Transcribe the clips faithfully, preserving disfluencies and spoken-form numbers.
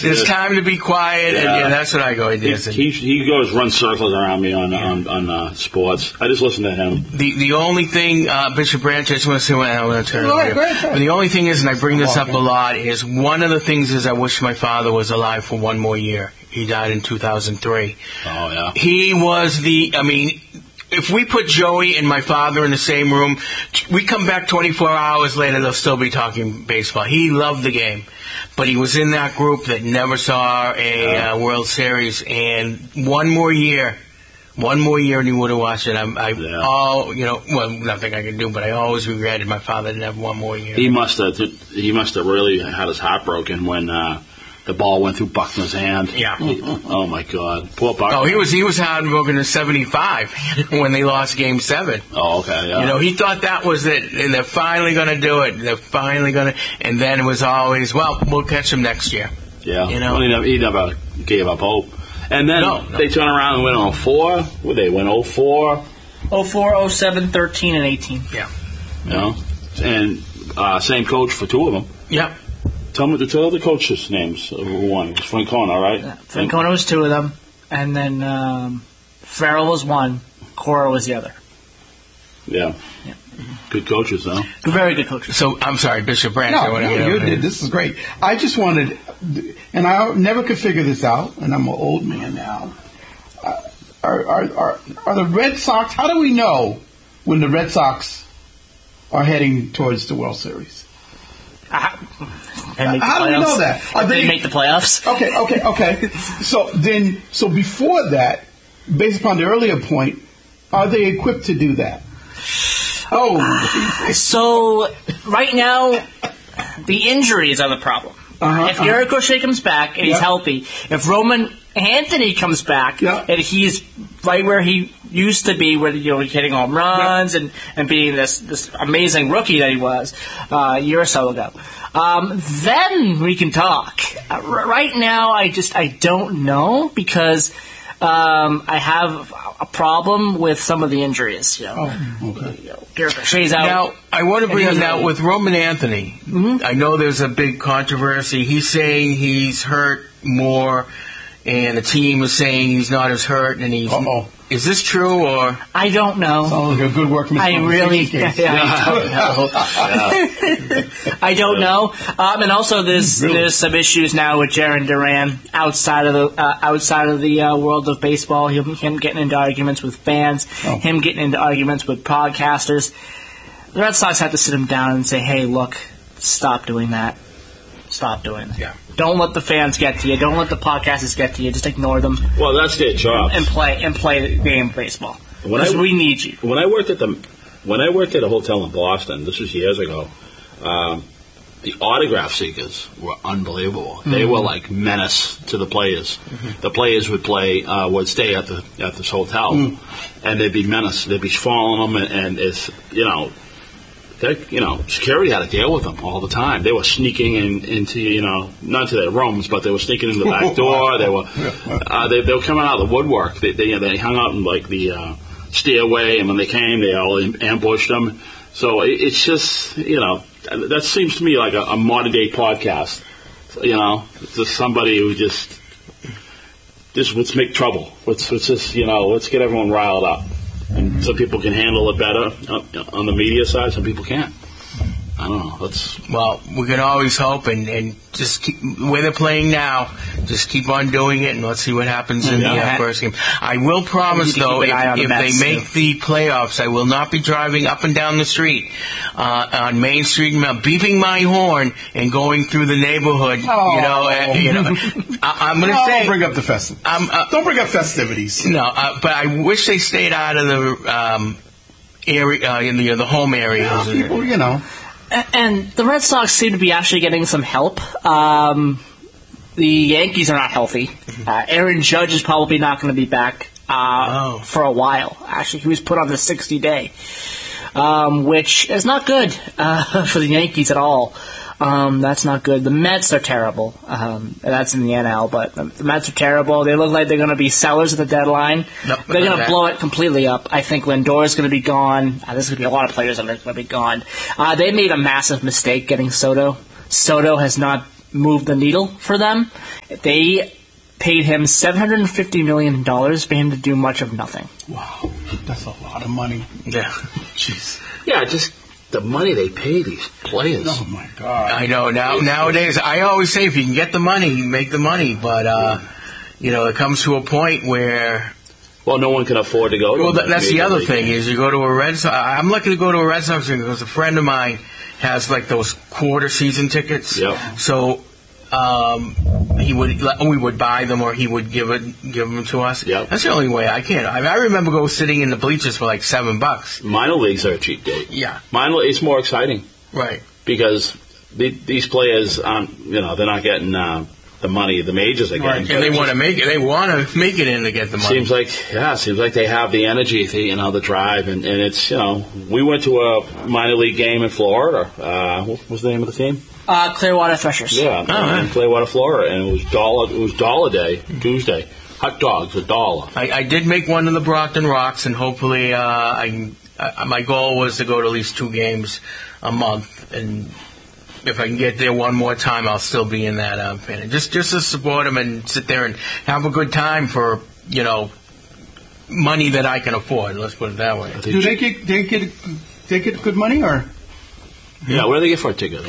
there's time to be quiet, yeah. and yeah, that's what I go and dance. He, he, he goes run circles around me on yeah. on, on uh, sports. I just listen to him. The the only thing, uh, Bishop Branch, I just want to say, I'm going to turn it over. But the only thing is, and I bring this up a lot, is one of the things is I wish my father was alive for one more year. He died in two thousand three. Oh, yeah. He was the, I mean... If we put Joey and my father in the same room, we come back twenty-four hours later, they'll still be talking baseball. He loved the game, but he was in that group that never saw a uh, World Series. And one more year, one more year, and he would have watched it. I, I yeah. all, you know, well, nothing I can do, but I always regretted my father didn't have one more year. He must have, he must have really had his heart broken when. Uh, The ball went through Buckner's hand. Yeah. Oh my God, poor Buckner. Oh, he was he was heartbroken in seventy-five when they lost Game Seven. Oh, okay. Yeah. You know, he thought that was it, and they're finally going to do it. They're finally going to, and then it was always, well, we'll catch them next year. Yeah. You know, well, he, never, he never gave up hope. And then no, no. they turn around and win oh four. Would they win oh four? oh four, oh seven, thirteen, and eighteen. Yeah. You know, and uh, same coach for two of them. Yep. Tell me the two other coaches' names who won. It was Francona, right? Yeah, Francona was two of them, and then um, Farrell was one. Cora was the other. Yeah. yeah. Good coaches, though. Very good coaches. So, I'm sorry, Bishop Branch. No, no you did. This is great. I just wanted, and I never could figure this out, and I'm an old man now. Uh, are, are, are, are the Red Sox, how do we know when the Red Sox are heading towards the World Series? Uh, How do we know that? Are they, they make the playoffs? Okay, okay, okay. So then, so before that, based upon the earlier point, are they equipped to do that? Oh, uh, so right now, the injuries are the problem. Uh-huh, if Garrett uh-huh. Crochet comes back and yep. he's healthy, if Roman Anthony comes back yep. and he's right where he used to be, where you know hitting home runs yep. and, and being this this amazing rookie that he was uh, a year or so ago, um, then we can talk. Uh, r- right now, I just I don't know because um, I have a problem with some of the injuries. You know, oh, okay. You know, Garrett Crochet's out. Now, I want to bring him out with Roman Anthony. Mm-hmm. I know there's a big controversy. He's saying he's hurt more, and the team is saying he's not as hurt, and he's. Uh-oh. Is this true, or I don't know? Sounds like a good workman's I really, yeah, I don't know. I don't know. Um, and also, there's really? there's some issues now with Jarren Duran outside of the uh, outside of the uh, world of baseball. Him, him getting into arguments with fans, oh. him getting into arguments with podcasters. The Red Sox have to sit him down and say, "Hey, look, stop doing that. Stop doing that. Yeah. Don't let the fans get to you. Don't let the podcasters get to you. Just ignore them. Well, that's their job. And, and play and play the game of baseball. Because we need you. When I worked at the when I worked at a hotel in Boston, this was years ago. Um, the autograph seekers were unbelievable. Mm-hmm. They were like menace to the players. Mm-hmm. The players would play uh, would stay at the at this hotel, mm. and they'd be menace. They'd be following them, and, and it's you know. They, you know, security had to deal with them all the time. They were sneaking in, into, you know, not to their rooms, but they were sneaking in the back door. They were, uh, they, they were coming out of the woodwork. They, they, they hung out in like the uh, stairway, and when they came, they all ambushed them. So it, it's just, you know, that seems to me like a, a modern day podcast. You know, it's just somebody who just, just let's make trouble. Let's, let's just, you know, let's get everyone riled up. And some people can handle it better on the media side. Some people can't. I don't know. Let's. Well, we can always hope and, and just keep where they're playing now. Just keep on doing it, and let's see what happens in yeah. the uh, first game. I will promise, though, if, if the they make too. the playoffs, I will not be driving up and down the street uh, on Main Street, beeping my horn and going through the neighborhood. Oh. You know, uh, you know. I, I'm going to no, say, don't bring up the festi- uh, Don't bring up festivities. No, uh, but I wish they stayed out of the um, area uh, in the uh, the home areas. Yeah, people, you know. And the Red Sox seem to be actually getting some help. Um, the Yankees are not healthy. Uh, Aaron Judge is probably not going to be back uh, oh. for a while. Actually, he was put on the sixty-day, um, which is not good uh, for the Yankees at all. Um, that's not good. The Mets are terrible. Um, that's in the N L, but the Mets are terrible. They look like they're going to be sellers at the deadline. Nope, they're going to blow it completely up. I think Lindor is going to be gone. Uh, there's going to be a lot of players that are going to be gone. Uh, they made a massive mistake getting Soto. Soto has not move the needle for them. They paid him seven hundred fifty million dollars for him to do much of nothing. Wow, that's a lot of money. Yeah. Jeez. Yeah, just the money they pay these players. Oh my God. I know. Now nowadays, I always say if you can get the money, you make the money. But uh, you know, it comes to a point where. Well, no one can afford to go to Well, them. that's the other thing is you go to a Red Sox. I'm lucky to go to a Red Sox game because a friend of mine has like those quarter season tickets. Yep. So um, he would we would buy them or he would give it give them to us. Yep. That's the only way I can. I, I remember go sitting in the bleachers for like seven bucks. Minor leagues are a cheap date. Yeah. Minor it's more exciting Right. because the, these players aren't, you know, they're not getting uh, the money the majors are getting. Right. And they want to make it. They want to make it in to get the money. Seems like, yeah, seems like they have the energy, the, you know, the drive, and, and it's, you know, we went to a minor league game in Florida. Uh, what was the name of the team? Uh, Clearwater Threshers. Yeah, Oh, in Clearwater, Florida, and it was dollar. It was dollar day, Tuesday. Hot dogs, a dollar. I, I did make one of the Brockton Rocks, and hopefully, uh, I, I my goal was to go to at least two games a month, and if I can get there one more time, I'll still be in that uh, fan. Just just to support them and sit there and have a good time for you know money that I can afford. Let's put it that way. Do they get they get they get good money or? Yeah, what do they get for a ticket?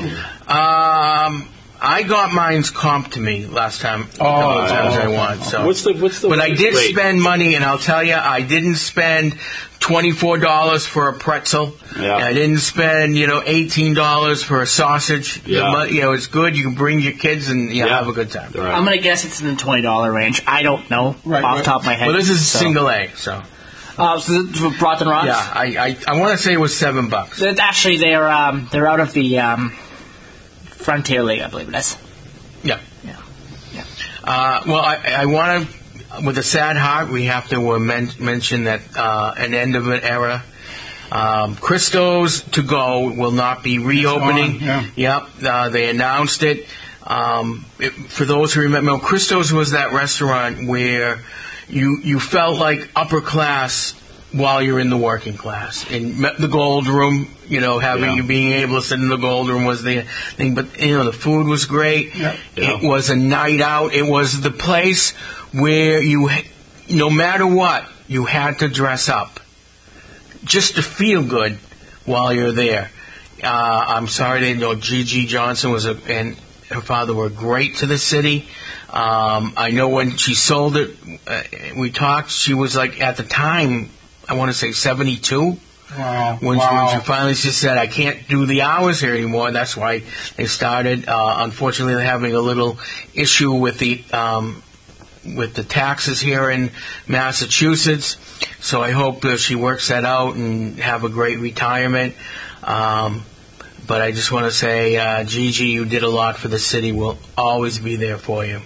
Um, I got mine's comped to me last time. Oh, a couple of times oh, I okay. won. So What's the what's the? But I did rate? spend money, and I'll tell you, I didn't spend twenty-four dollars for a pretzel. Yeah. And I didn't spend, you know, eighteen dollars for a sausage. Yeah. The mon- you know, it's good. You can bring your kids and you know, Yeah. have a good time. Right. I'm going to guess it's in the twenty dollars range. I don't know Right, off right. the top of my head. Well, this is so. single A, so. Uh, so this is for Brockton Rocks? Yeah, I I, I want to say it was seven bucks. It's actually, they're, um, they're out of the um, Frontier League, I believe it is. Yeah. Yeah. Yeah. Uh, well, I, I want to, with a sad heart, we have to uh, men- mention that uh, an end of an era. Um, Christo's To Go will not be reopening. gone, yeah. Yep, uh, they announced it. Um, it. For those who remember, Christo's was that restaurant where you you felt like upper class while you're in the working class. In the Gold Room, you know, having Yeah. being able to sit in the Gold Room was the thing. But you know, the food was great. Yeah. Yeah. It was a night out. It was the place where you, no matter what, you had to dress up just to feel good while you're there. Uh, I'm sorry that you know Gigi Johnson was a, and her father were great to the city. Um, I know when she sold it, uh, we talked. She was like at the time, I want to say seventy-two. Wow. When, she, wow. when she finally just said, I can't do the hours here anymore. That's why they started. Uh, unfortunately, they're having a little issue with the um, with the taxes here in Massachusetts. So I hope uh, she works that out and have a great retirement. Um, but I just want to say, uh, Gigi, you did a lot for the city. We'll always be there for you.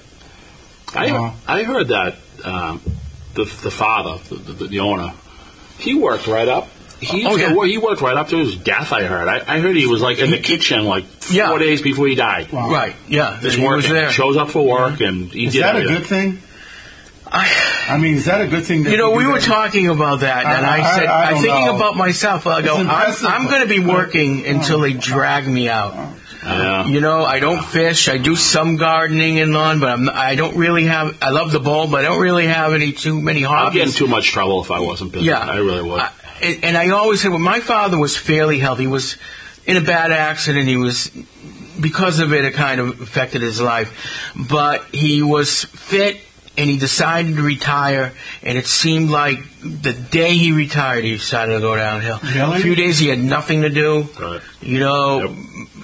I Wow. I heard that um, the the father, the, the, the owner, he worked right up. He Oh, used to yeah. work- he worked right up to his death. I heard. I, I heard he was like in the kitchen like four Yeah. days before he died. Wow. Right, yeah. Just he was working. there. Shows up for work and he Is did that a everything. good thing? I, I mean, is that a good thing? That You know, do we were that? talking about that, and I- I, I- said, I I'm don't thinking know. about myself. I go, It's I'm, impressive, I'm going to be but- working until they drag me out. Yeah. You know, I don't fish. I do some gardening and lawn, but I'm, I don't really have. I love the bowl, but I don't really have any too many I'd get in hobbies. too much trouble if I wasn't busy. Yeah, I really would. I, and and I always say, well, my father was fairly healthy. He was in a bad accident. He was, because of it, it kind of affected his life. But he was fit, and he decided to retire. And it seemed like the day he retired, he decided to go downhill. Really? A few days he had nothing to do. Right. You know, Yep.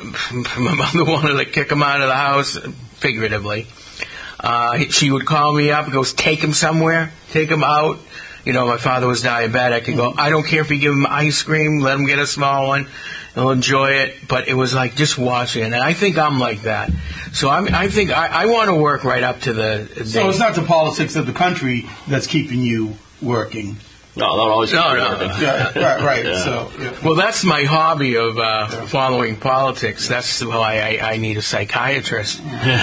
my mother wanted to kick him out of the house, figuratively. Uh, she would call me up and goes, take him somewhere, take him out. You know, my father was diabetic. He'd go, I don't care if you give him ice cream, let him get a small one. He'll enjoy it. But it was like just watching it. And I think I'm like that. So I'm, I think I, I want to work right up to the So day. it's not the politics of the country that's keeping you working. No, that always No, no. Yeah, right, right. Yeah. So, yeah. Well, that's my hobby of uh, following politics. That's why I, I need a psychiatrist.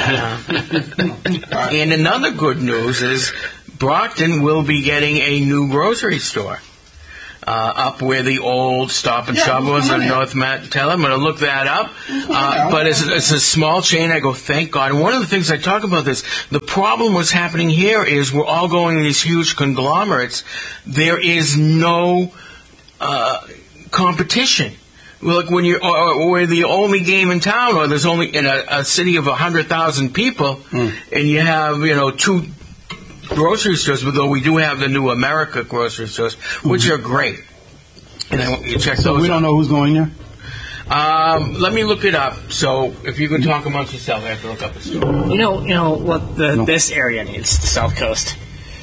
Uh, and another good news is Brockton will be getting a new grocery store. uh, up where the old Stop and Yeah, Shop was who's on going North Matt. Tell I'm going to look that up. going Uh, there? but it's, it's a small chain. I go, thank God. And one of the things I talk about this, the problem what's happening here is we're all going to these huge conglomerates. There is no uh, competition. Well, like when you're, or, or we're the only game in town, or there's only in a, a city of a hundred thousand people, Mm. and you have you know two grocery stores. Although we do have the new America grocery stores, which Mm-hmm. are great. And I want you to check So those. we don't out. know who's going there? Um, let me look it up. So if you can talk amongst yourself, I have to look up the store. You know, you know what the, No. this area needs, the South Coast.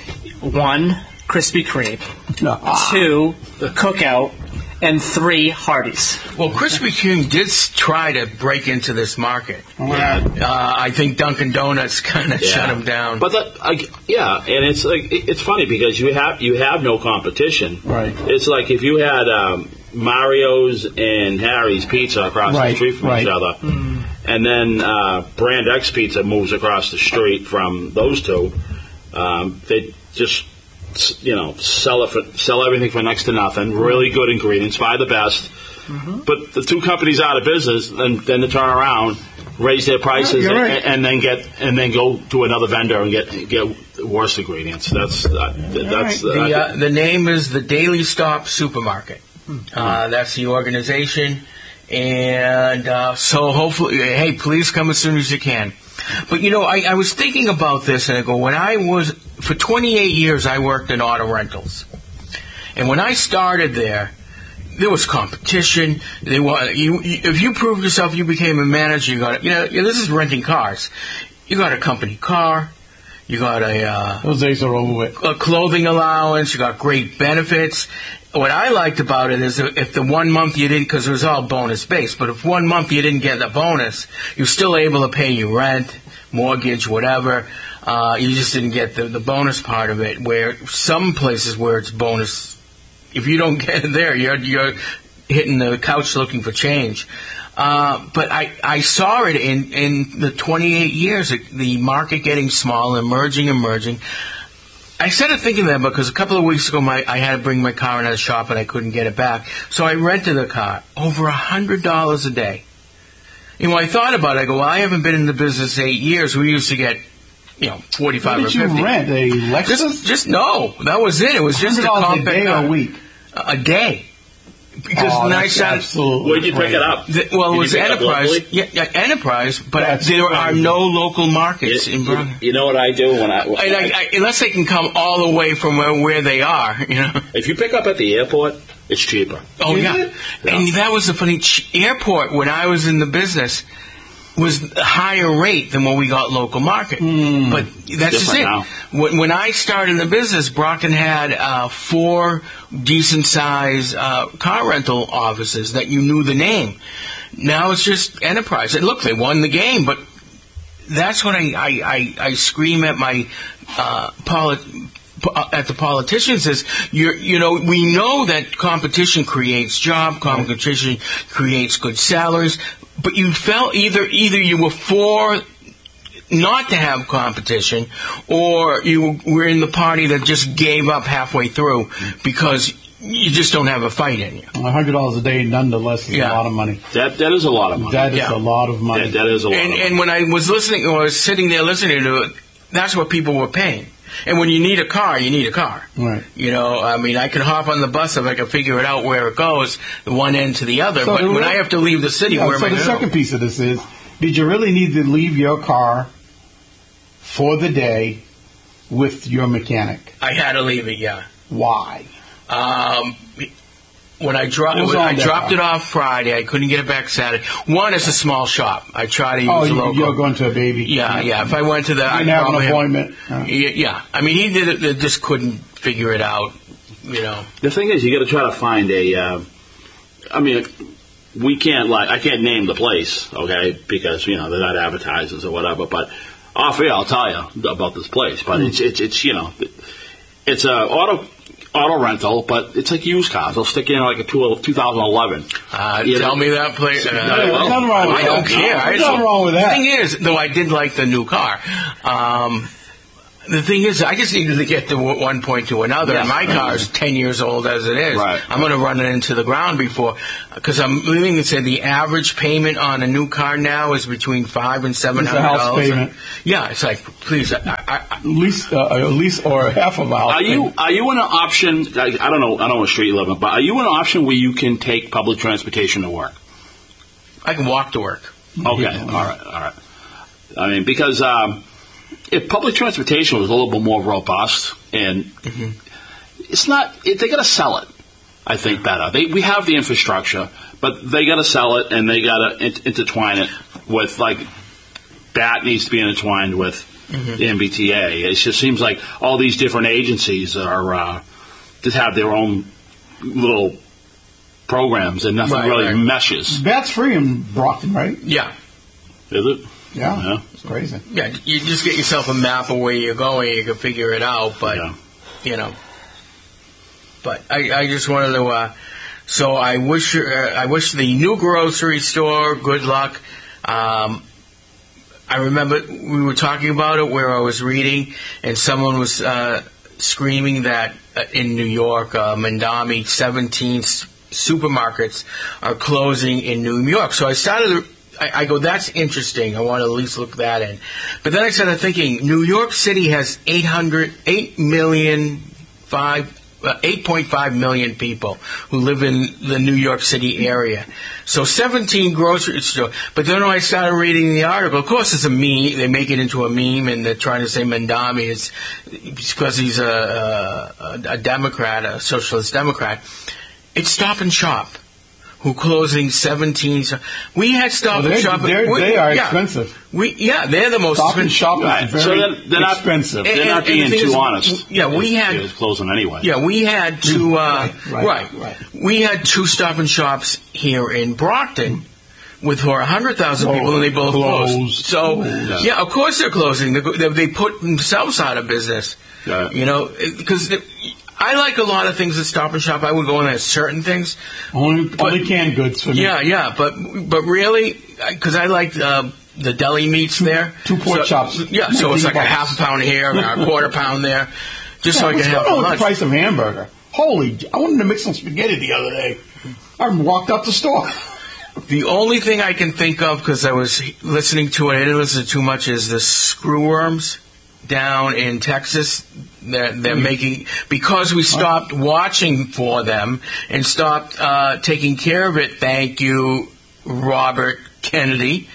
One, Krispy Kreme. No. Two, the Cookout. And three, Hardee's. Well, Krispy Kreme did s- try to break into this market. Yeah. Uh, I think Dunkin' Donuts kind of Yeah. shut them down. But that, I, yeah, and it's like it- it's funny because you have you have no competition. Right. It's like if you had um, Mario's and Harry's Pizza across Right, the street from right. each other, and then uh, Brand X Pizza moves across the street from those two, um, they just s- you know sell it for, sell everything for next to nothing. Really good ingredients, buy the best. But the two companies out of business, then then they turn around, raise their prices, You're and, right. and then get and then go to another vendor and get get worse ingredients. That's uh, that's right. The, uh, the name is the Daily Stop Supermarket. Uh, that's the organization. And uh, so hopefully, hey, please come as soon as you can. But, you know, I, I was thinking about this, and I go, when I was, for twenty-eight years, I worked in auto rentals. And when I started there, there was competition. They want you. you- If you proved yourself, you became a manager. You got, you know, this is renting cars. You got a company car. You got a, uh, Those days are over with. a clothing allowance. You got great benefits. What I liked about it is if the one month you didn't, because it was all bonus based, but if one month you didn't get the bonus, you're still able to pay your rent, mortgage, whatever. Uh, you just didn't get the, the bonus part of it. Where some places where it's bonus, if you don't get it there, you're you're hitting the couch looking for change. Uh, but I, I saw it in, in the twenty-eight years, the market getting small, emerging, emerging. I started thinking that because a couple of weeks ago my, I had to bring my car into the shop and I couldn't get it back. So I rented a car, over one hundred dollars a day. And when I thought about it, I go, well, I haven't been in the business eight years. We used to get, you know, forty-five What did or you fifty. rent? A Lexus? Just, just no. That was it. It was just a one hundred dollars compact a day or car. a week? A day. Because Oh, when I that's started, absolutely Where'd you pick crazy. it up? the, well, Did it you was pick it up Enterprise. locally? Yeah, yeah, Enterprise, but That's there are crazy. no local markets You, in you, Brooklyn. you know what I do when I, And I, I, unless they can come all the way from where, where they are, you know. if you pick up at the airport, it's cheaper. Oh Is yeah. it? And that was the funny ch- airport when I was in the business was a higher rate than what we got local market. But that's just different it. now. When, when I started in the business, Brockton had uh, four decent sized uh, car rental offices that you knew the name. Now it's just Enterprise. And look, they won the game, but that's when I I, I, I scream at my uh, polit- at the politicians is you you know we know that competition creates job, competition creates good salaries, but you felt either either you were for not to have competition, or you were in the party that just gave up halfway through because you just don't have a fight in you. one hundred dollars a day, nonetheless, is Yeah. a lot of money. That that is a lot of money. That is Yeah. a lot of money. That, that is a lot. And of and money. when I was listening, or I was sitting there listening to it, that's what people were paying. And when you need a car, you need a car. Right. You know, I mean, I can hop on the bus if I can figure it out where it goes, the one end to the other. So but the when real- I have to leave the city, Yeah, where so am I the going? second piece of this is, did you really need to leave your car for the day with your mechanic? I had to leave it. Yeah. Why? Um, when I, dro- What was when on I that dropped car? it off Friday, I couldn't get it back Saturday. One, it's a small shop. I try to use Oh, a you, local. you're going to a baby. Yeah, yeah. If I went to the, I Didn't have an probably have- appointment. Uh. Yeah, yeah. I mean, he did it. They just couldn't figure it out. You know. The thing is, you got to try to find a. Uh, I mean, we can't like I can't name the place, okay, because you know they're not advertisers or whatever. But off air, I'll tell you about this place. But it's it's it's you know, it's a auto auto rental, but it's like used cars. They'll stick in like a two, two thousand eleven. Uh, You tell know? me that place. Uh, No, There's nothing wrong with I don't that. care. I There's just- nothing wrong with The that. thing is, though, I did like the new car. Um, The thing is, I just needed to get to one point to another. Yeah. And my car is ten years old as it is. Right. I'm going to run it into the ground before, because I'm living and said the average payment on a new car now is between five and seven It's a hundred house dollars. payment. Yeah, it's like, please, I, I, I, At least, uh, at least, or half of a house Are you payment. are you in an option? I, I don't know. I don't know what street you live in, but are you in an option where you can take public transportation to work? I can walk to work. Okay, Yeah. all right, all right. I mean, because um, if public transportation was a little bit more robust, and Mm-hmm. it's not, it, they got to sell it. I think better. They we have the infrastructure, but they got to sell it, and they got to in, intertwine it with like that needs to be intertwined with Mm-hmm. the M B T A. It just seems like all these different agencies are uh, just have their own little programs, and nothing Right, really right. meshes. That's free in Brockton, right? Yeah. Is it? Yeah. Yeah. It's crazy. Yeah, you just get yourself a map of where you're going, you can figure it out, but, Yeah. you know. But I, I just wanted to, uh, so I wish, uh, I wish the new grocery store good luck. Um, I remember we were talking about it where I was reading, and someone was uh, screaming that uh, in New York, uh, Mandami, seventeen s- supermarkets are closing in New York. So I started, I, I go, that's interesting. I want to at least look that in. But then I started thinking, New York City has eight hundred, eight million, five, uh, eight point five million people who live in the New York City area. So seventeen grocery stores. But then when I started reading the article, of course it's a meme. They make it into a meme, and they're trying to say Mandami is because he's a, a, a Democrat, a socialist Democrat. It's Stop and Shop, who closing seventeen. We had Stop Well, and they- Shop. they're- we- they are yeah. expensive. We yeah, they're the most Stop and expensive. Shop is Right. very So then they're not expensive. They're And- not and being the thing too is, honest. yeah, we It's- had- it was closing anyway. Yeah, we had two. Uh, Right, right, right. We had two Stop and Shops here in Brockton with for a hundred thousand people, and they both closed. Closed. So Yeah. yeah, of course they're closing. They, they, they put themselves out of business. Yeah. You know, because I like a lot of things at Stop and Shop. I would go in at certain things. Only, only canned goods for me. Yeah, yeah, but but really, because I like uh, the deli meats there. two pork So- chops. Yeah, so it's like a nineteen half a pound here, and a quarter pound there, just so I What's can have going for on with the lunch. price of hamburger? Holy! I wanted to make some spaghetti the other day. I walked out the store. The only thing I can think of, because I was listening to it, I didn't listen too much, is the screwworms down in Texas. They're, they're Mm. making, because we stopped watching for them and stopped uh, taking care of it, thank you, Robert Kennedy,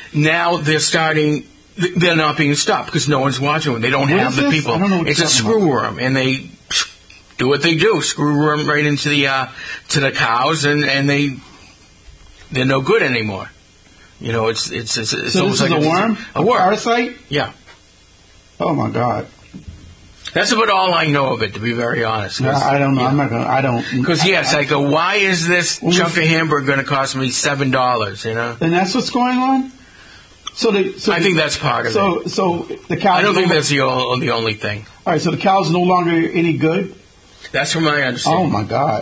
now they're starting, they're not being stopped because no one's watching them. They don't What have is the this? people. I don't know what It's a you're talking screwworm, and they do what they do, screwworm right into the uh, to the cows, and, and they they're no good anymore. You know, it's it's it's, it's So almost this is like a worm? A worm. Parasite? Yeah, Oh my God! that's about all I know of it, to be very honest. No, I don't know. I'm not gonna. I don't. Because yes, I go. Why is this Well, chunk of we- hamburger going to cost me seven dollars? You know, And that's what's going on. So the. So I think that's part of so it. so the cows. I don't think no- that's the o- the only thing. All right. So the cow's no longer any good. That's from my Oh understanding. my God!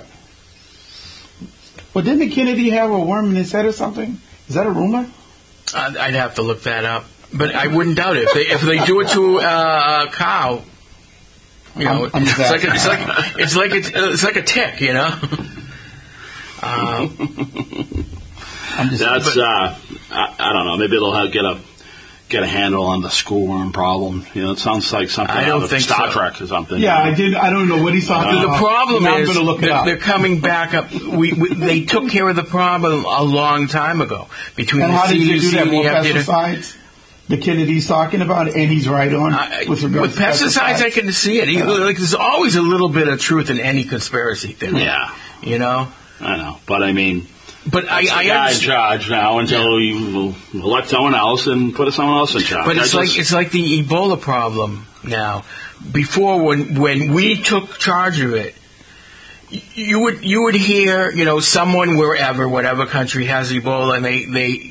Well, didn't Kennedy have a worm in his head or something? Is that a rumor? I'd I'd have to look that up, but I wouldn't doubt it. If they, if they do it to uh, a cow, you know, I'm- I'm it's, just like a, it's like it's like it's, it's like a tick, you know. Uh, I'm just. That's uh, I, I don't know. Maybe it'll have, get a get a handle on the schoolworm problem. You know, it sounds like something I out don't of think Star so. Trek or something. yeah, I did. I don't know what he's talking the about. problem Now is I'm going to look it they're, up. they're coming back up. We, we they took care of the problem a long time ago between And the how did C they D C do that? and the More F D A. pesticides? The Kennedy's talking about, and he's right on I- with regards with to pesticides, I can see it. Yeah. Like, there's always a little bit of truth in any conspiracy theory. Yeah, You know? I know. But I mean, But I, it's the I guy in understand. charge now until you elect someone else and put someone else in charge. But I it's just- like it's like the Ebola problem now. Before, when when we took charge of it, y- you would you would hear, you know, someone wherever, whatever country has Ebola, and they they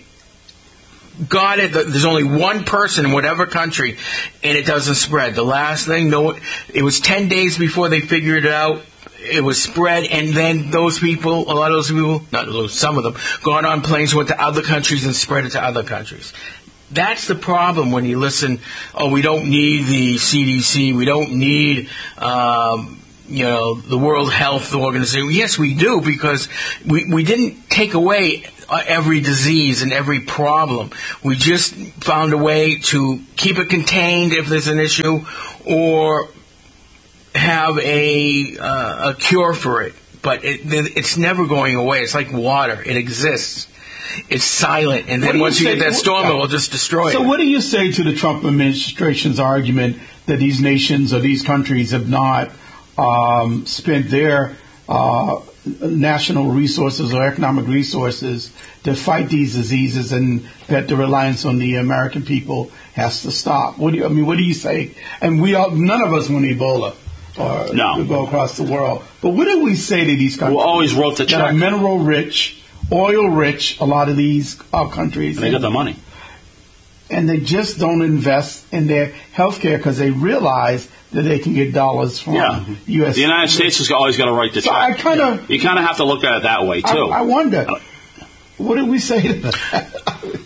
got it. There's only one person in whatever country, and it doesn't spread. The last thing, no, it was ten days before they figured it out. It was spread, and then those people, a lot of those people, not those, some of them, gone on planes, went to other countries and spread it to other countries. that's the problem when you listen, oh, we don't need the C D C, we don't need, um, you know, the World Health Organization. Yes, we do, because we, we didn't take away every disease and every problem. We just found a way to keep it contained if there's an issue, or have a uh, a cure for it. But it, it's never going away. It's like water. It exists. It's silent, and then once you get that storm, it will just destroy it. So what do you say to the Trump administration's argument that these nations or these countries have not um, spent their uh, national resources or economic resources to fight these diseases, and that the reliance on the American people has to stop? What do you, I mean, what do you say? And we all, none of us want Ebola or no. to go across the world. But what do we say to these countries? We always wrote the check. That are mineral rich, oil rich, a lot of these uh, countries. And they got the money. And they just don't invest in their health care because they realize that they can get dollars from yeah. U S. The United States has always got to write the so check. I kind of, you kind of have to look at it that way, too. I, I wonder, what did we say to that?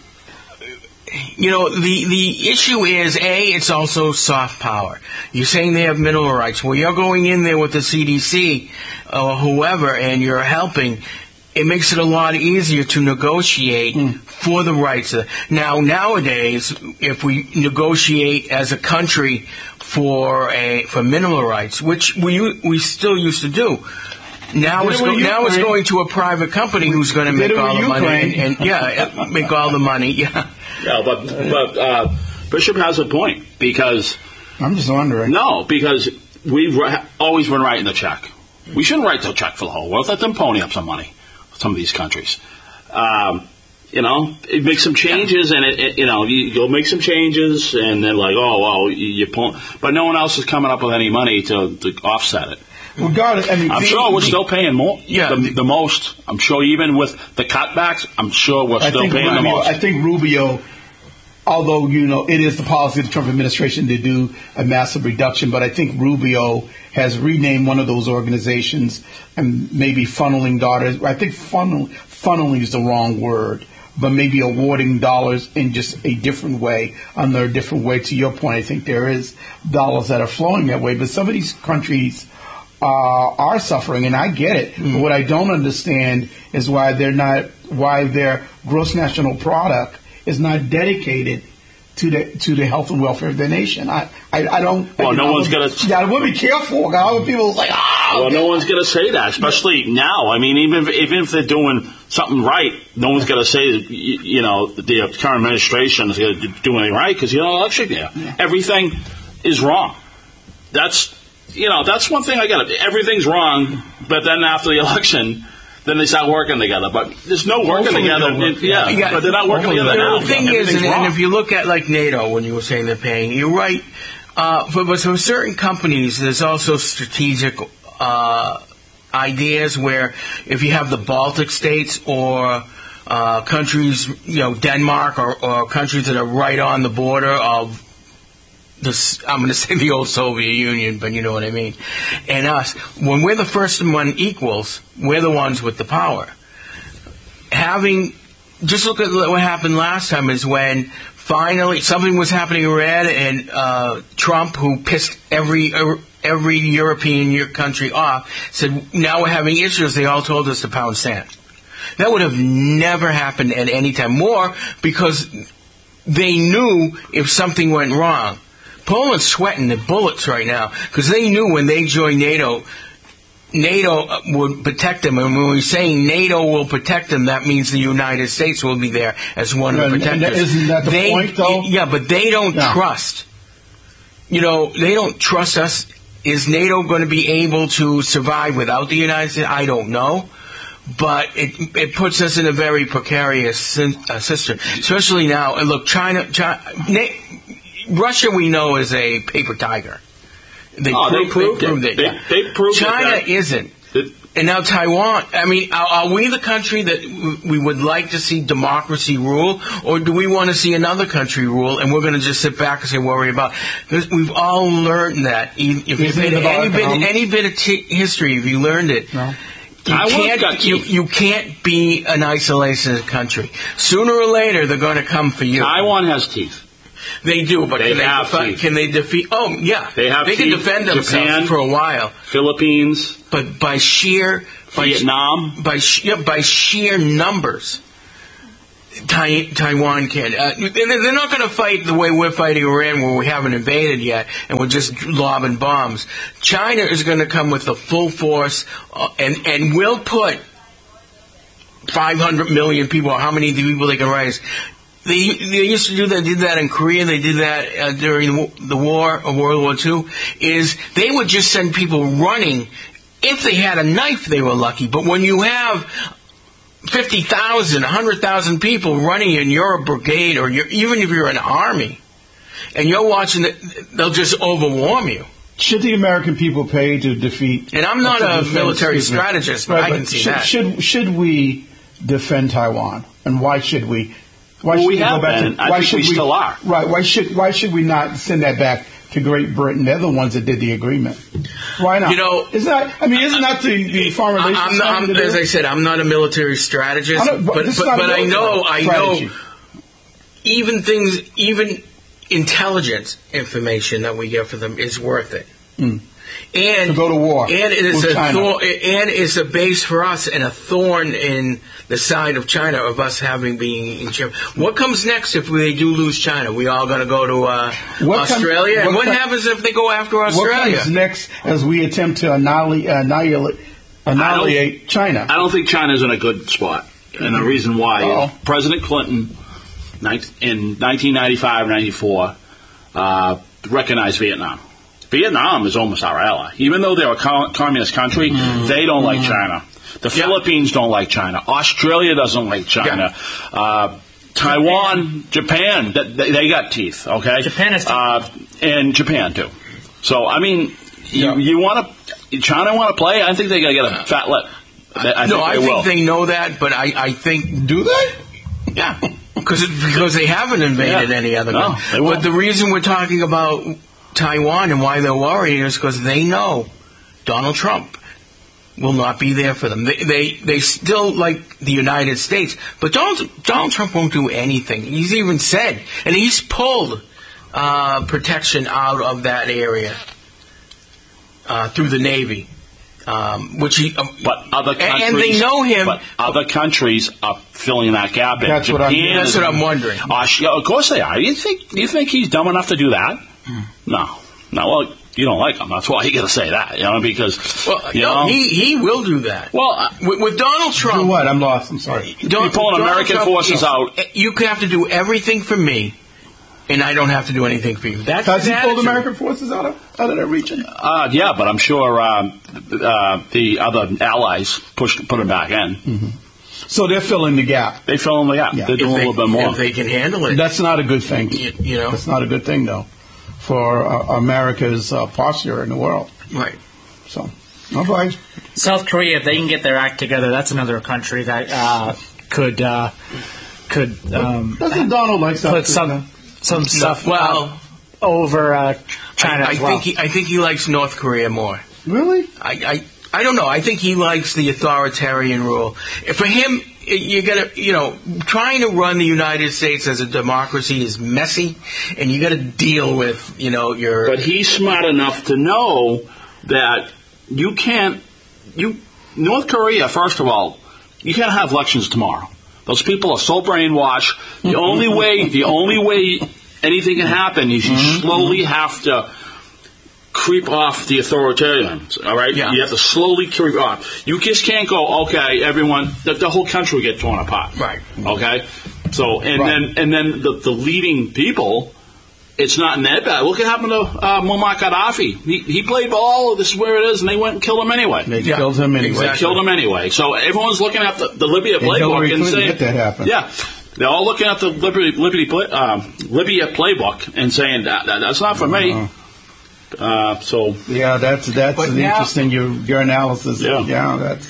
You know, the, the issue is, A, it's also soft power. You're saying they have mineral rights. Well, you're going in there with the C D C or whoever, and you're helping. It makes it a lot easier to negotiate mm. for the rights. Now, nowadays, if we negotiate as a country for a for mineral rights, which we we still used to do, now it's go, now it's going to a private company who's going to make all the money and, and yeah, make all the money. Yeah, yeah, but but uh, Bishop has a point, because I'm just wondering. No, because we've always been writing the check. We shouldn't write the check for the whole world. Let them pony up some money. Some of these countries, um, you know, it makes some changes, and it, it, you know, you go make some changes, and then like, oh well, you, you pull, but no one else is coming up with any money to, to offset it. Well, God, I mean, I'm the, sure we're the, still paying more, yeah, the, the most. I'm sure even with the cutbacks, I'm sure we're I still think paying Rubio, the most. I think Rubio, although you know it is the policy of the Trump administration to do a massive reduction, but I think Rubio has renamed one of those organizations and maybe funneling dollars. I think funnel, funneling is the wrong word, but maybe awarding dollars in just a different way, under a different way. To your point, I think there is dollars that are flowing that way, but some of these countries uh, are suffering, and I get it. Mm. But what I don't understand is why they're not, why their gross national product is not dedicated to the to the health and welfare of the nation. I I, I don't. Well, I, no I one's would, gonna. Yeah, I would be careful. All the people like, ah. Well, no one's gonna say that, especially now. I mean, even if, even if they're doing something right, no one's gonna say, you, you know, the current administration is gonna do anything right, because you know, election year, yeah. everything is wrong. That's you know, that's one thing I get. Everything's wrong, but then after the election, then they start working together. But there's no working Hopefully together. work. Yeah, yeah, but they're not working together now. The thing is, and, and if you look at like NATO, when you were saying they're paying, you're right. Uh, for, but for certain companies, there's also strategic uh, ideas where if you have the Baltic states or uh, countries, you know, Denmark or, or countries that are right on the border of this, I'm going to say the old Soviet Union, but you know what I mean, and us, when we're the first one equals, we're the ones with the power. Having, just look at what happened last time is when finally something was happening in red, and uh, Trump, who pissed every every European country off, said, now we're having issues, they all told us to pound sand. That would have never happened at any time. More because they knew if something went wrong. Poland's sweating the bullets right now because they knew when they joined NATO, NATO would protect them. And when we're saying NATO will protect them, that means the United States will be there as one of the protectors. Isn't that the they, point, though? Yeah, but they don't no. trust. You know, they don't trust us. Is NATO going to be able to survive without the United States? I don't know. But it it puts us in a very precarious system, especially now. And look, China, China Russia, we know, is a paper tiger. They, oh, pro- they proved, they proved it. it. They, Yeah. they proved China it. isn't. It, and now Taiwan. I mean, are, are we the country that w- we would like to see democracy rule, or do we want to see another country rule, and we're going to just sit back and say, worry about? Because we've all learned that. If you've been any bit, any bit of t- history, if you learned it. No. You can't, you, you can't be an isolationist country. Sooner or later, they're going to come for you. Taiwan has teeth. They do, but they can, have they defi- teeth. can they defeat? Oh, yeah. They have They teeth. can defend themselves Japan, for a while. Philippines. But by sheer... By Vietnam. By, yeah, by sheer numbers, Tai- Taiwan can. Uh, and they're not going to fight the way we're fighting Iran, where we haven't invaded yet, and we're just lobbing bombs. China is going to come with the full force, uh, and, and will put five hundred million people, or how many people they can raise. They, they used to do that. Did that in Korea. They did that uh, during the war of World War Two. Is they would just send people running. If they had a knife, they were lucky. But when you have fifty thousand, one hundred thousand people running in your brigade, or you're, even if you're an army, and you're watching it, they'll just overwhelm you. Should the American people pay to defeat? And I'm not a defend, military strategist, but right, I can see should, that. Should, should we defend Taiwan? And why should we? Why well, should we, we have go back been. To, I why think should we, we still are. Right. Why should Why should we not send that back to Great Britain? They're the ones that did the agreement. Why not? You know, is that? I mean, isn't that the, the foreign relations? I'm not, I'm, as I said, I'm not a military strategist, but but, but, but I know I strategy. know even things, even intelligence information that we get from them is worth it. Mm. And to go to war, and it is with a China. thorn, and it's a base for us and a thorn in the side of China of us having being in China. What comes next if they do lose China? We all going to go to uh, what Australia, comes, and what com- happens if they go after Australia? What comes next as we attempt to annihilate annihilate, annihilate I China? I don't think China's in a good spot, and the reason why Uh-oh. is President Clinton in nineteen ninety-five ninety-four uh, recognized Vietnam. Vietnam is almost our ally. Even though they're a co- communist country, mm. they don't like China. The yeah. Philippines don't like China. Australia doesn't like China. Yeah. Uh, Taiwan, Japan, they, they got teeth, okay? Japan is teeth. Uh, and Japan, too. So, I mean, you, yeah. you want to... China want to play? I think they got to get a fat lip. I no, think I they think will. they know that, but I, I think... Do they? Yeah. Because because they haven't invaded yeah. any other no, country. They won't. But the reason we're talking about Taiwan and why they're worried is because they know Donald Trump will not be there for them. They, they they still like the United States, but Donald Donald Trump won't do anything. He's even said, and he's pulled uh, protection out of that area uh, through the Navy, um, which he. Um, but other countries, and they know him. But other countries are filling that gap in. That's Japan what I'm. That's what I'm wondering. Uh, of course they are. You think you think he's dumb enough to do that? Mm. No, no. Well, you don't like him. That's why you got to say that, you know, because well, you no, know he he will do that. Well, uh, with, with Donald Trump, do what? I'm lost. I'm sorry. You're pulling American Trump forces is, out. You have to do everything for me, and I don't have to do anything for you. That's Has he his pulled attitude. American forces out of out of that region? Uh, yeah, but I'm sure um, uh, the other allies pushed put him back in. Mm-hmm. So they're filling the gap. They fill in the gap. Yeah. They're doing they, a little bit more. If they can handle it. That's not a good thing. You, you know, that's not a good thing though for uh, America's uh, posture in the world. Right. So, all right. South Korea, if they can get their act together, that's another country that uh, could uh, could um, doesn't Donald like South put Korea? some some stuff well over uh, China I, I as well. think he, I think he likes North Korea more. Really? I, I I don't know. I think he likes the authoritarian rule. For him, you got to, you know, trying to run the United States as a democracy is messy, and you got to deal with, you know, your. But he's smart enough to know that you can't. You North Korea, first of all, you can't have elections tomorrow. Those people are so brainwashed. The only way, the only way anything can happen is you mm-hmm. slowly have to creep off the authoritarians, all right? Yeah. You have to slowly creep off. You just can't go, okay, everyone, the, the whole country will get torn apart. Right. Okay? So, and Right. then and then the, the leading people, it's not in their bad. Look what happened to uh, Muammar Gaddafi. He, he played ball, this is where it is, and they went and killed him anyway. They Yeah. killed him anyway. Exactly. They killed him anyway. So everyone's looking at the, the Libya And playbook Hillary and Clinton saying, let that happen. yeah. They're all looking at the Liberty, Liberty, play, um, Libya playbook and saying, that, that that's not for me. Uh-huh. Uh, so Yeah, that's that's But an now- interesting your your analysis. Yeah. Yeah, that's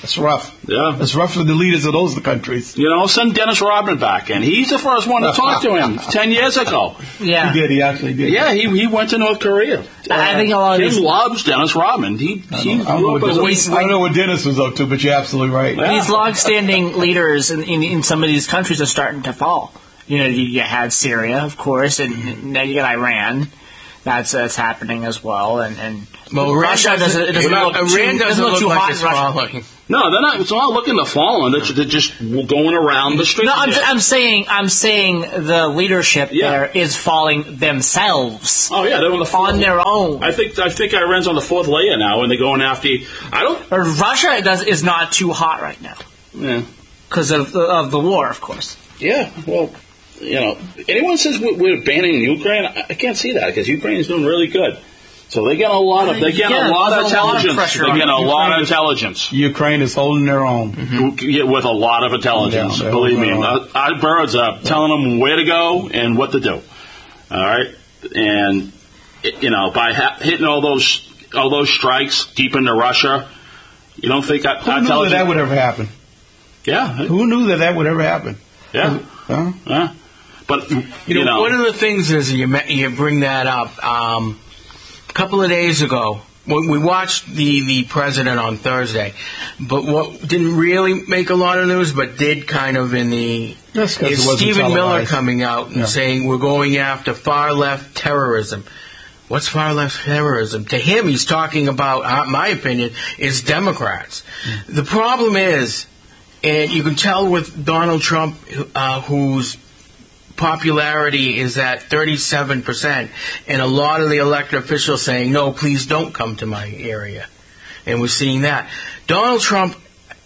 It's rough. Yeah. It's rough for the leaders of those countries. You know, send Dennis Rodman back in. He's the first one to talk to him ten years ago. Yeah. He did. He actually did. Yeah, he he went to North Korea. I think a lot of Jim these, loves Dennis Rodman. He, I he don't, I, don't know what grew up Dennis, as I don't know what Dennis was up to, but you're absolutely right. Yeah. these long-standing leaders in, in, in some of these countries are starting to fall. You know, you, you had Syria, of course, and now you got Iran. That's that's happening as well, and, and well, Russia Iran doesn't, it doesn't Iran look too, doesn't, doesn't look look too like hot it's in Russia. falling. No, they're not. It's not looking to fall, and they're, they're just going around the street. No, I'm, I'm saying I'm saying the leadership Yeah. there is falling themselves. Oh yeah, they're on the fourth, on their own. I think I think Iran's on the fourth layer now, and they're going after. I don't. Or Russia does, is not too hot right now Yeah. because of the, of the war, of course. Yeah. Well, you know, anyone says we're, we're banning Ukraine, I, I can't see that because Ukraine is doing really good. So they get a lot of they get Yeah, a lot of there's a lot of intelligence. pressure They on get a Ukraine. lot of intelligence. Ukraine is holding their own. Yeah, with a lot of intelligence. Yeah, they're Believe me, holding their our, our birds are telling them where to go and what to do. All right, and you know by ha- hitting all those all those strikes deep into Russia, you don't think our, Who our knew that intelligence? that would ever happen? Yeah, Who knew that that would ever happen? yeah, Huh? yeah. But you, You know, know, one of the things is you ma- you bring that up. Um, a couple of days ago, when we watched the, the president on Thursday, but what didn't really make a lot of news, but did kind of in the That's 'cause it is wasn't Stephen Miller televised. coming out and Yeah. saying we're going after far left terrorism. What's far left terrorism? To him, he's talking about, uh, my opinion, is Democrats. The problem is, and you can tell with Donald Trump, uh, whose popularity is at thirty-seven percent, and a lot of the elected officials saying, no, please don't come to my area. And we're seeing that. Donald Trump,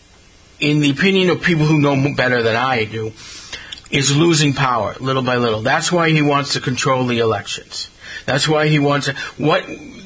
in the opinion of people who know better than I do, is losing power little by little. That's why he wants to control the elections. That's why he wants to. What?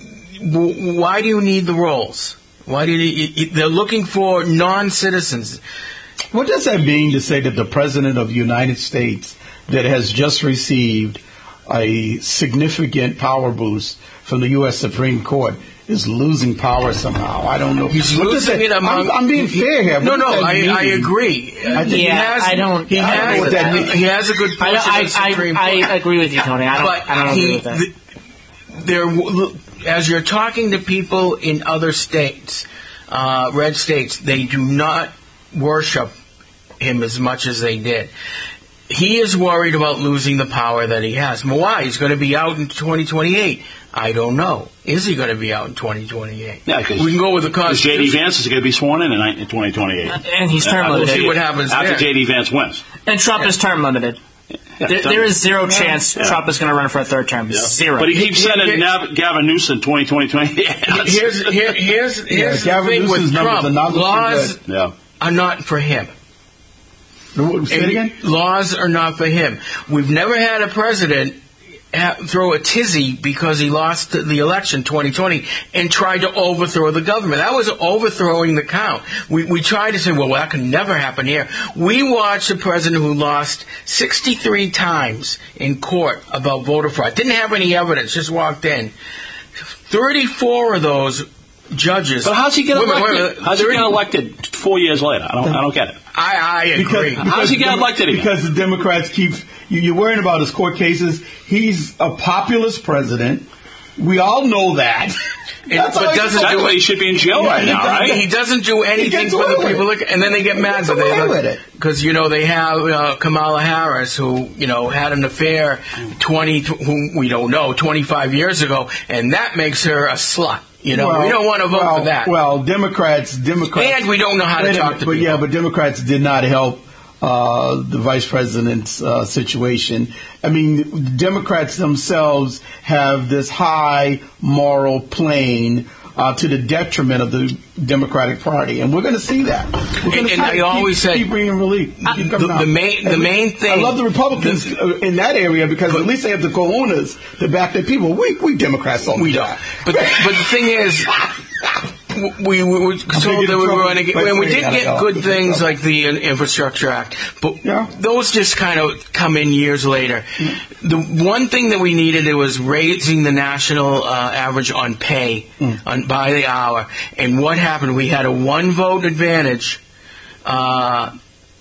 w- Why do you need the rolls? Why do you? They're looking for non-citizens. What does that mean to say that the President of the United States that has just received a significant power boost from the U S Supreme Court is losing power somehow? I don't know. He's What does losing that- it among. I'm, I'm being fair here. No, What no, does that I, mean? I agree. I think- he Yeah, has, I don't- He I don't has. know what that means. He has a good I, portion I, of the Supreme I, Court. I agree with you, Tony. I don't, But I don't he, agree with that. th- there, as you're talking to people in other states, uh, red states, they do not worship him as much as they did. He is worried about losing the power that he has. Why? He's going to be out in twenty twenty-eight. I don't know. Is he going to be out in twenty twenty-eight? Yeah, because we can go with the J D Constitution. Vance is going to be sworn in in, in twenty twenty-eight. And he's term After We'll limited. see what happens after there. J D Vance wins. And Trump is term limited. Yeah, There, there is zero chance Yeah. Trump is going to run for a third term. Yeah. Zero. But he keeps Here- sending here- Nav- Gavin Newsom twenty twenty twenty. Here's here, here's here's Gavin the thing Newsom's with numbers Trump. are not looking Laws good. Yeah. are not for him. Say it again? And laws are not for him. We've never had a president ha- throw a tizzy because he lost the election twenty twenty and tried to overthrow the government. That was overthrowing the count. We, we tried to say, well, that can never happen here. We watched a president who lost sixty-three times in court about voter fraud. Didn't have any evidence, just walked in. thirty-four of those judges. But how's he get Wait a minute, elected? wait a minute. How's he thirty get elected four years later? I don't. I don't get it. I, I agree. How's he get Dem- elected again? Because the Democrats keep you, you're worrying about his court cases. He's a populist president. We all know that. That's but all he doesn't can do Exactly. He should be in jail right he, now, does- right? he doesn't do anything gets for the away people, with it. and then they get He mad gets that they away with it. because you know they have uh, Kamala Harris, who you know had an affair twenty, whom we don't know, twenty-five years ago, and that makes her a slut. You know, Well, we don't want to vote well, for that. Well, Democrats, Democrats, And we don't know how to Wait a talk minute, to but people. yeah, but Democrats did not help uh, the vice president's uh, situation. I mean, Democrats themselves have this high moral plane uh, to the detriment of the Democratic Party, and we're going to see that. We're going And- to and I always keep, said- keep bringing relief. Keep coming the- out. the main- the And main thing- I love the Republicans uh in that area because at least they have the cojones to back their people. We we Democrats don't we do don't. that. But the, but the thing is, we, we were told that we were going to get, and we did get good things like the Infrastructure Act, but yeah. those just kind of come in years later. Mm. The one thing that we needed it was raising the national uh, average on pay mm. on, by the hour. And what happened? We had a one vote advantage. Uh,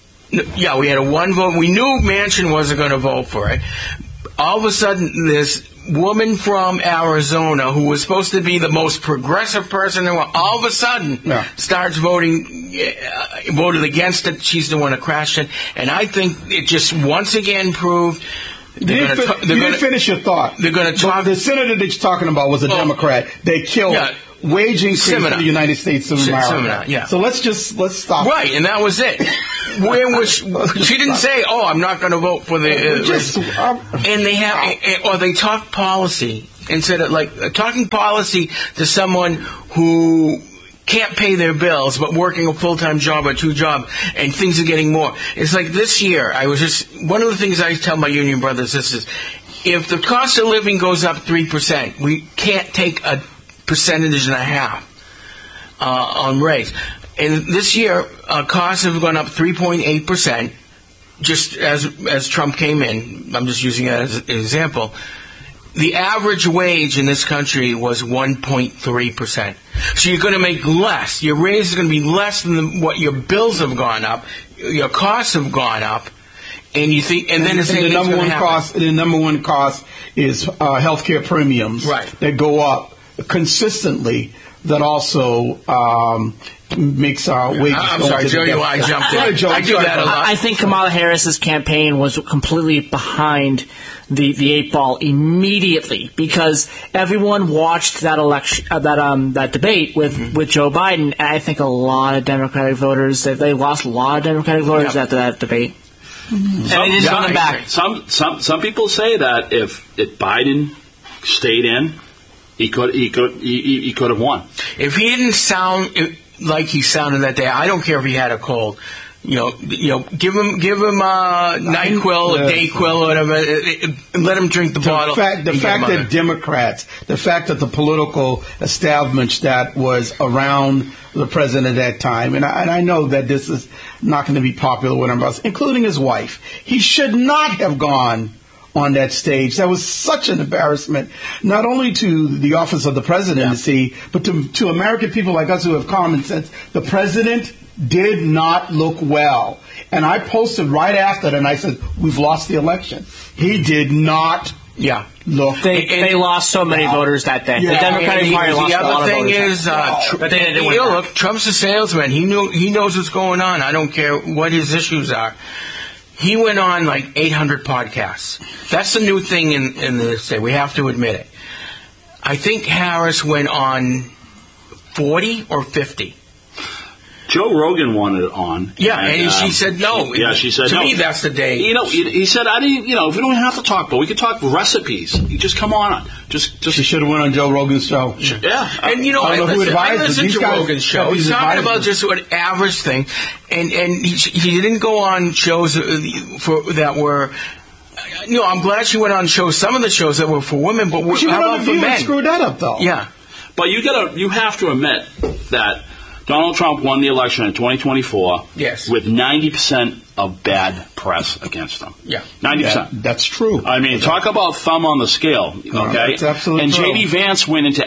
yeah, we had a one vote. We knew Manchin wasn't going to vote for it. All of a sudden, this woman from Arizona, who was supposed to be the most progressive person in the world, all of a sudden yeah. starts voting, uh, voted against it. She's the one that crashed it. And I think it just once again proved... You didn't, fi- ta- you didn't gonna, finish your thought. They're going to talk... The senator that you're talking about was a oh, Democrat. They killed... Yeah. Wage increase in the United States of America. Yeah. So let's just let's stop. Right, and that was it. Where was she, she didn't say, "Oh, I'm not going to vote for the." Uh, just, um, and they have, or they talk policy instead of like uh, talking policy to someone who can't pay their bills but working a full time job or two job, and things are getting more. It's like this year. I was just one of the things I tell my union brothers. This is if the cost of living goes up three percent, we can't take a percentage and a half uh, on raise. And this year, uh, costs have gone up three point eight percent, just as as Trump came in. I'm just using that as an example. The average wage in this country was one point three percent. So you're going to make less. Your raise is going to be less than the, what your bills have gone up. Your costs have gone up. And you think, and then and, it's and the number one happen. cost. The number one cost is uh, healthcare premiums right. that go up consistently. That also um, makes our wages. I'm go sorry, Joe. I jumped in. I, I do that a lot. I think Kamala Harris's campaign was completely behind the, the eight ball immediately because everyone watched that election, uh, that um that debate with, mm-hmm. with Joe Biden. And I think a lot of Democratic voters they, they lost a lot of Democratic voters yep. after that debate. Mm-hmm. Some, and they just yeah, went back. Some some some people say that if, if Biden stayed in. He could, he could, he, he could have won. If he didn't sound like he sounded that day, I don't care if he had a cold. You know, you know, give him, give him a NyQuil, a Dayquil, or whatever, and let him drink the, the bottle. Fact, the fact that Democrats, the fact that the political establishment that was around the president at that time, and I, and I know that this is not going to be popular with him, including his wife, he should not have gone on that stage. That was such an embarrassment, not only to the office of the presidency, yeah. but to, to American people like us who have common sense. The president did not look well. And I posted right after that, and I said, we've lost the election. He did not yeah. look. They, and, they lost so many wow. voters that day. Yeah. The Democratic and Party the, lost the a lot other of thing voters. is, uh, wow. tr- they, you know, look, Trump's a salesman. He knew he knows what's going on. I don't care what his issues are. He went on like eight hundred podcasts. That's the new thing in, in the state. We have to admit it. I think Harris went on forty or fifty. Joe Rogan wanted it on. Yeah, and, and um, she said no. Yeah, she said to no. To me, that's the day. You know, he, he said, I didn't, you know, if we don't have to talk, but we could talk recipes. You just come on. Just, just. She should have went on Joe Rogan's show. Yeah. And, you know, I, I, know I listen, I listen to guys, Rogan's show. He's talking about just an average thing. And, and he, he didn't go on shows for that were. You know, I'm glad she went on shows, some of the shows that were for women, but well, she how went about on for men? men? Screwed that up, though. Yeah. But you gotta, you have to admit that Donald Trump won the election in twenty twenty-four yes. with ninety percent of bad press against him. Yeah. ninety percent. That, that's true. I mean, talk about thumb on the scale, okay? No, that's absolutely and true. J D Vance went into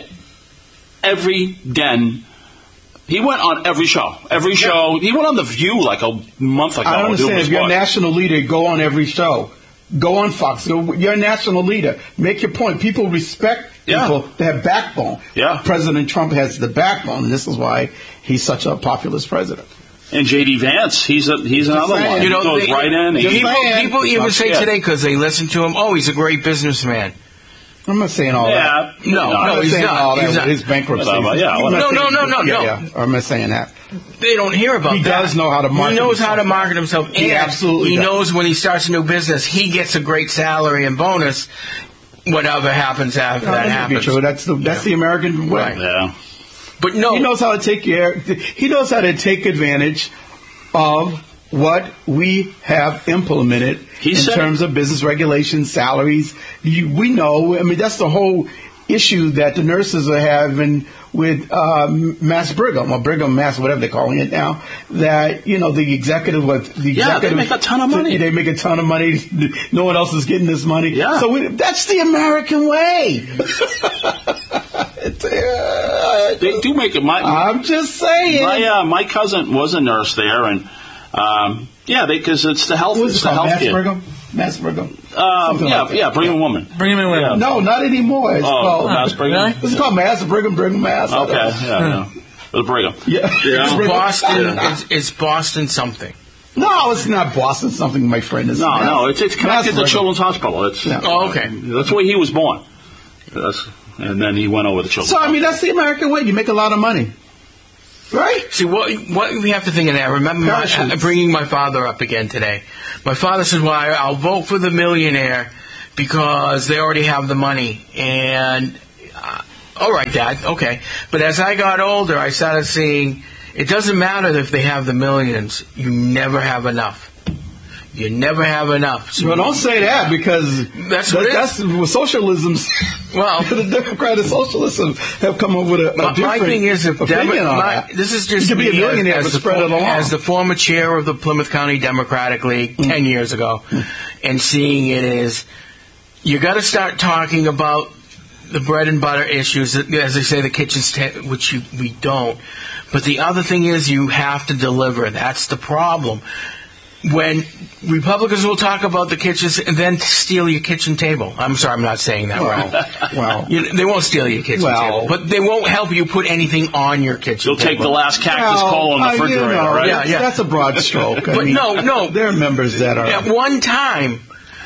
every den. He went on every show. Every yeah. show. He went on The View like a month ago. I don't understand. If you're a national leader, go on every show. Go on Fox. You're a national leader. Make your point. People respect people yeah. that have backbone. Yeah. President Trump has the backbone, and this is why he's such a populist president. And J D Vance, he's a, he's another one. You know, he goes they, right in. People, people even say scared. today because they listen to him, oh, he's a great businessman. I'm not saying all yeah. that. No, no, no, he's he's not. not. All he's that not. His bankruptcy. Yeah, no, no, no, no, no, yeah, no. Yeah, I'm not saying that. They don't hear about he that. He does know how to market He knows himself. how to market himself. He and absolutely He does. knows when he starts a new business, he gets a great salary and bonus. Whatever happens after no, that, that happens. Be true. That's the that's yeah. the American way. Right. Yeah. But no, he knows how to take care. He knows how to take advantage of what we have implemented he in said, terms of business regulations, salaries. You, we know. I mean, that's the whole issue that the nurses are having with uh, Mass Brigham or Brigham Mass, whatever they're calling it now. That you know the executive, what the yeah, executive, they make a ton of money. They make a ton of money. No one else is getting this money. Yeah. So we, that's the American way. They do make it. My, I'm just saying. My uh, my cousin was a nurse there, and um, yeah, because it's the health. What's It's it the called? health Mass care. Brigham? Mass Brigham? Um, Something yeah, like that. yeah, Brigham woman. Brigham and women. No, not anymore. It's Oh, called Mass Brigham. Really? It's called Mass Brigham, Brigham Mass. Okay, yeah, yeah. It was Brigham. Yeah. Yeah. Brigham. Boston, it's, it's Boston something. No, it's not Boston. Something my friend is. No, Mass- no, it's it's Mass connected to Brigham. Children's Hospital. It's Yeah. Oh, okay. that's where he was born. That's, and then he went over to Children's. So I mean, that's the American way. You make a lot of money, right? See, what what we have to think of that. I remember my, Parachutes. uh, bringing my father up again today. My father said, well, I, I'll vote for the millionaire because they already have the money. And, uh, all right, Dad, okay. But as I got older, I started seeing it doesn't matter if they have the millions. You never have enough. You never have enough. So Well, don't say that because That's what it that's what socialism's. Well- the Democratic socialism have come up with a, a My, my different thing is, if opinion Demo- on my, that. this is just You could be a me millionaire, as, but as the spread it for- along. as the former chair of the Plymouth County Democratic League Mm. ten years ago, and seeing it is, you got to start talking about the bread and butter issues, as they say, the kitchen's ta- which you, we don't. But the other thing is, you have to deliver. That's the problem. When Republicans will talk about the kitchens and then steal your kitchen table. I'm sorry, I'm not saying that Well, right. well. You know, they won't steal your kitchen Well- table, but they won't help you put anything on your kitchen You'll table. take the last cactus Well, coal on the uh, you refrigerator, know, right? Yeah, yeah. That's a broad stroke. I But mean, no, no. There are members that are. At one time,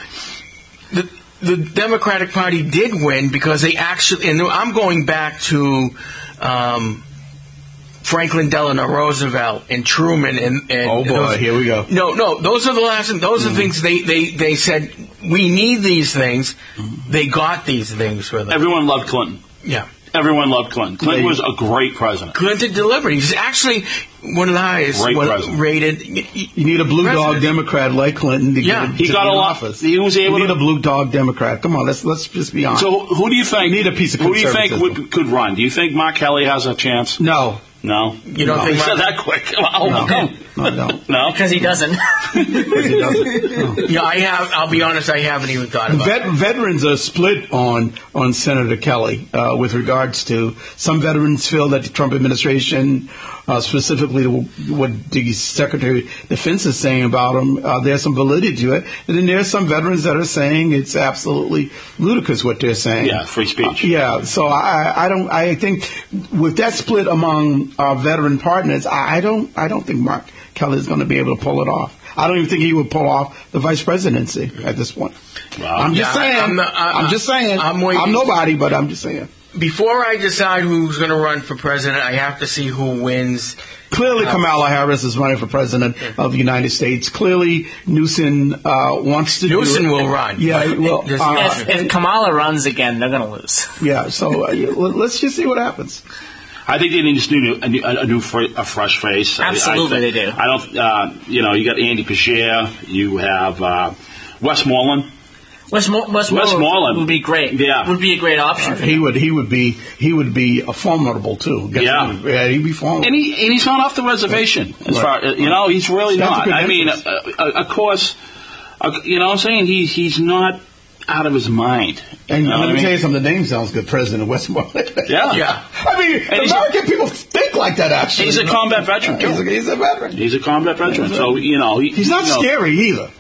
the the Democratic Party did win because they actually, and I'm going back to um, Franklin Delano Roosevelt and Truman and, and Oh, boy, those- here we go. No, no, those are the last. Those are things they, they, they said we need these things. They got these things for them. Everyone loved Clinton. Yeah. Everyone loved Clinton. Clinton Yeah. was a great president. Clinton delivered. He's actually one of the highest Great one- president. rated. You need a blue dog president. Democrat like Clinton to Yeah. get He to got be a in lot- office. he was able you need to- a blue dog Democrat. Come on, let's let's just be honest. So who do you think? You need a piece of Who do you think conservatism. would, could run? Do you think Mark Kelly has a chance? no, No. You don't No. think He said Mark- that quick. Wow. no, No. no, I don't. No. Because he doesn't. Because he doesn't. No. Yeah, I have. I'll be honest. I haven't even thought about it. Vet, veterans are split on on Senator Kelly uh, with regards to some veterans feel that the Trump administration, uh, specifically the, what the Secretary of Defense is saying about him, uh, there's some validity to it. And then there's some veterans that are saying it's absolutely ludicrous what they're saying. Yeah, free speech. Uh, yeah, so I, I don't. I think with that split among our veteran partners, I, I don't. I don't think Mark Kelly is going to be able to pull it off. I don't even think he would pull off the vice presidency at this point. Wow. I'm just Yeah, saying. I'm I'm, not- I- just saying. I'm I'm, waiting. nobody, but I'm just saying. Before I decide who's going to run for president, I have to see who wins. Clearly, Kamala Harris is running for president of the United States. Clearly, Newsom uh, wants to. Newsom do it. will run. Yeah, well, There's uh, no- if, if Kamala runs again, they're going to lose. yeah. So uh, yeah, let- let's just see what happens. I think they need just need a new, a new fr- a fresh face. I- Absolutely, I think- they do. I don't. Uh, you know, you got Andy Beshear. You have uh, Westmoreland. Westmoreland, Westmoreland. would be great. Yeah. Would be a great option. for He him. would. He would be. He would be a formidable too. Guess Yeah. he would- yeah, he'd be formidable. And, he, and he's not off the reservation. As Right. far you know, he's really He's got not. the I mean, uh, credentials. uh, of course, uh, you know what I'm saying? He, he's not out of his mind. And You know let what me I mean? tell you something. The name sounds good, President Westmoreland. Yeah. Yeah. I mean, And he's a- American people think like that. Actually, He's a combat veteran, too. He's a, he's a veteran. He's a combat veteran, so you know he, He's not you know, scary either.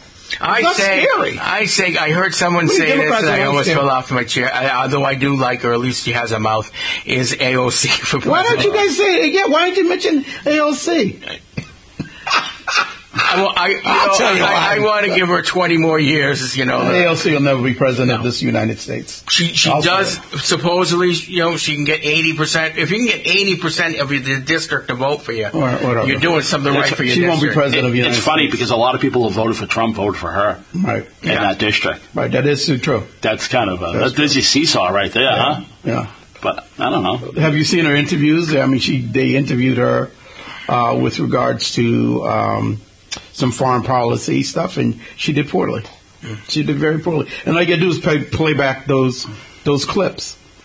I not say, scary. I say, I heard someone We say this, Democrats and are I not almost scary. fell off my chair. I, although I do like her, at least she has a mouth. Is A O C for president? Why don't you guys say it again? Why don't you mention A O C? I, well, I, you I'll know, tell you I, I why. want to give her twenty more years. You know, A L C will never be president of this United States. She she I'll does say supposedly, you know, she can get eighty percent. If you can get eighty percent of your district to vote for you, Or whatever. you're doing something right for your She district. won't be president of the It, United it's funny States. because a lot of people who voted for Trump voted for her Right, in Yeah. that district. right. That is so true. That's kind of a That's that's, a seesaw right there, huh? Yeah. But I don't know. Have you seen her interviews? I mean, she they interviewed her uh, with regards to um, some foreign policy stuff, and she did poorly. She did very poorly. And all you got to do is play, play back those those clips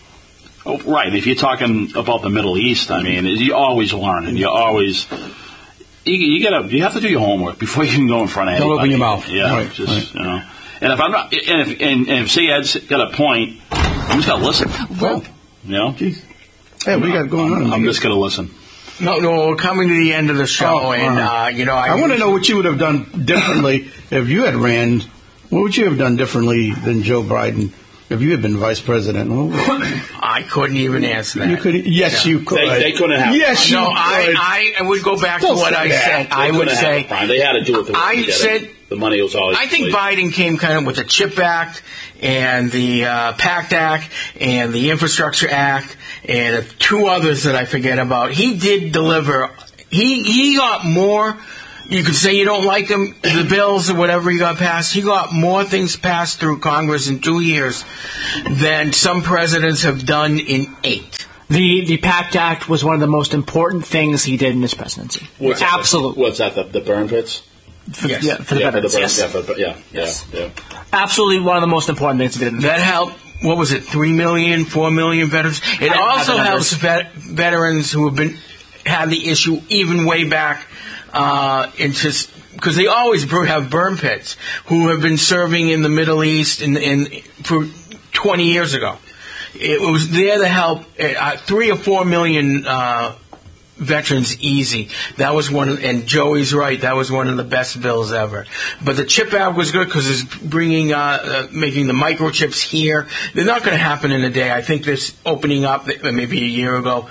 Oh, right. If you're talking about the Middle East, I mean, you always learn, and you always you, you gotta you have to do your homework before you can go in front of Don't anybody. open your mouth. Yeah, right, just right. you know. And if I'm not, and if and, and if Syed's got a point, I'm just gonna listen. Well, You know, geez. Hey, we got going on. I'm just gonna listen. No, no, we're coming to the end of the show, Oh, and all right. uh, you know, I, I want to know what you would have done differently if you had ran. What would you have done differently than Joe Biden if you had been vice president? What would- I couldn't even answer that. you could. Yes, Yeah. you could. They, they couldn't have. Yes, No, you could. I, I would go back to Don't what say I that. said. They I would couldn't have say it, Brian. They had to do it. The way I they did said- it. The money was always. I think played. Biden came kind of with the CHIP Act and the uh, PACT Act and the Infrastructure Act and two others that I forget about. He did deliver. He he got more. You could say you don't like him, the bills or whatever he got passed. He got more things passed through Congress in two years than some presidents have done in eight. The the PACT Act was one of the most important things he did in his presidency. What's that? Absolutely. What's that? The, the burn pits. For, Yes. yeah, for the yeah, for the veterans. burn, Yes. yeah, for, yeah, Yes. yeah, yeah. Absolutely one of the most important things he did. That helped, what was it, three million, four million veterans? It I don't have also the helps vet, veterans who have been had the issue even way back uh, into, because they always bur- have burn pits, who have been serving in the Middle East in, in for twenty years ago. It was there to help uh, three or four million uh, veterans easy. That was one, of, and Joey's right. That was one of the best bills ever. But the CHIP Act was good because it's bringing, uh, uh, making the microchips here. They're not going to happen in a day. I think this opening up uh, maybe a year ago.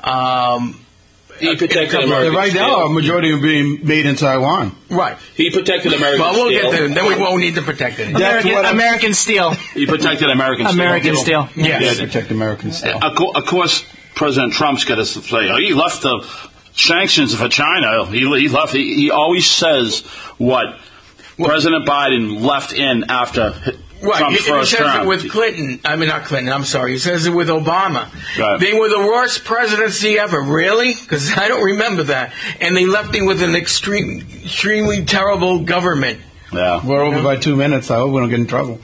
Um, He protected And American right now, a steel. majority are being made in Taiwan. right. He protected American Well, we'll steel. get there. Then we won't need to protect it. That's American, what I'm- American steel. He protected American steel. American steel. Yes. Yeah, protect American steel. Of cour- of course, President Trump's got to say, oh, he left the sanctions for China. He, he left. He, he always says what President Biden left in after Right, Trump's he, he first says term. it with Clinton. I mean, not Clinton. I'm sorry. He says it with Obama. Right. They were the worst presidency ever. Really? Because I don't remember that. And they left him with an extreme, extremely terrible government. yeah. We're over by two minutes. I hope we don't get in trouble.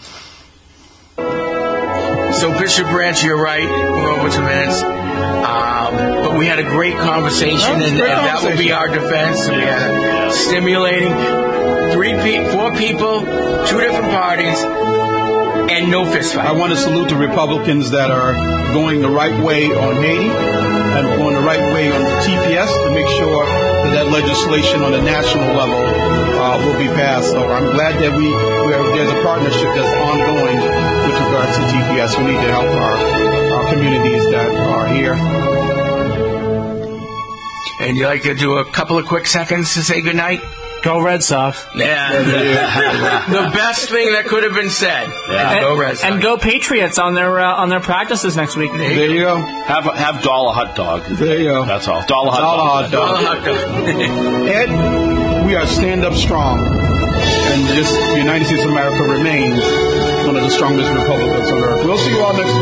So Bishop Branch, you're right. We're over two minutes. Um, but we had a great conversation, That was a and, great and that will be conversation. our defense. We had a stimulating three, pe- four people, two different parties, and no fist I fight. want to salute the Republicans that are going the right way on Haiti and going the right way on T P S to make sure that that legislation on a national level uh, will be passed. So I'm glad that we we're, there's a partnership that's ongoing with regards to T P S. We need to help our, our communities that are here. And you like to do a couple of quick seconds to say goodnight? Go Red Sox. Yeah. The best thing that could have been said. Yeah. Go Red Sox. And go Patriots on their uh, on their practices next week. There you go. Have have dollar hot dog. There you go. That's all. Dollar hot Dollar dog. hot dog. Ed, we are stand up strong, and this the United States of America remains one of the strongest republics on earth. We'll see you all next week.